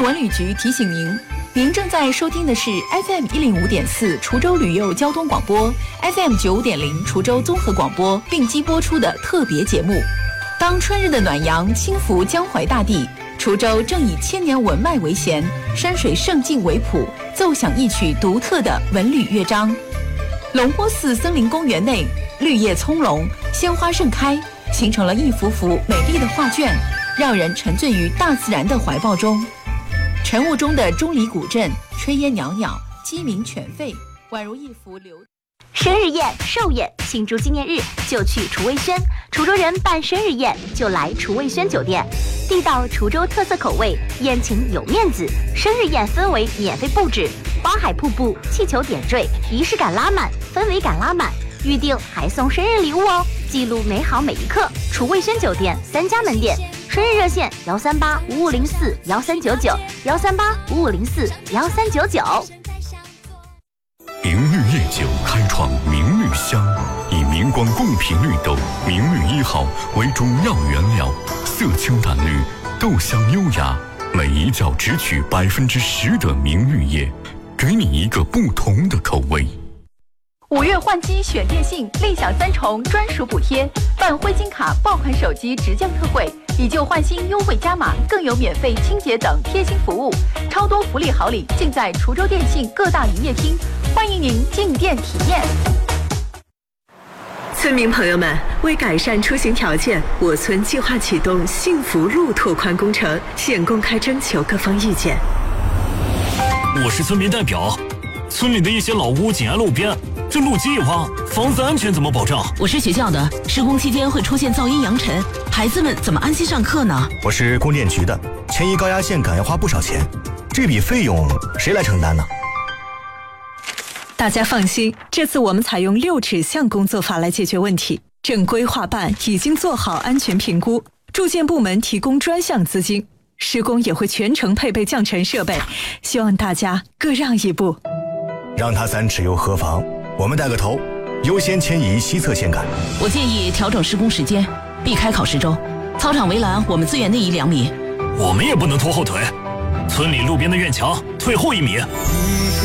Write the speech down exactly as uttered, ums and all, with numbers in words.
文旅局提醒您，您正在收听的是 F M 一零五点四滁州旅游交通广播 ，F M 九五点零滁州综合广播并机播出的特别节目。当春日的暖阳轻拂江淮大地，滁州正以千年文脉为弦，山水胜境为谱，奏响一曲独特的文旅乐章。龙坡寺森林公园内，绿叶葱茏，鲜花盛开，形成了一幅幅美丽的画卷，让人沉醉于大自然的怀抱中。晨雾中的钟离古镇，炊烟袅袅，鸡鸣犬吠，宛如一幅流。 生日宴、寿宴、庆祝纪念日就去厨卫轩，滁州人办生日宴就来厨卫轩酒店，地道滁州特色口味，宴请有面子。生日宴氛围免费布置，包海瀑布、气球点缀，仪式感拉满，氛围感拉满。预定还送生日礼物哦，记录美好每一刻。厨卫轩酒店三家门店，生日热线幺三八五五零四幺三九九幺三八五五零四幺三九九。 明绿夜酒开创明绿香，以明光贡品绿豆明绿一号为主要原料，色清淡绿，豆香优雅，每一窖只取百分之十的明绿叶，给你一个不同的口味。 五月换机选电信，立享三重专属补贴，办灰金卡爆款手机直降特惠，以旧换新优惠加码，更有免费清洁等贴心服务，超多福利好礼尽在滁州电信各大营业厅，欢迎您进店体验。 村民朋友们，为改善出行条件，我村计划启动幸福路拓宽工程，现公开征求各方意见。 我是村民代表，村里的一些老屋紧挨路边，这路基一挖，房子安全怎么保障？ 我是学校的，施工期间会出现噪音扬尘，孩子们怎么安心上课呢？ 我是供电局的，迁移高压线杆要花不少钱，这笔费用谁来承担呢？ 大家放心，这次我们采用六指向工作法来解决问题。正规划办已经做好安全评估，住建部门提供专项资金，施工也会全程配备降尘设备，希望大家各让一步。 让他三尺又何妨？我们带个头，优先迁移西侧线杆。 我建议调整施工时间，避开考试周。操场围栏我们自愿内移两米。 我们也不能拖后腿，村里路边的院墙退后一米。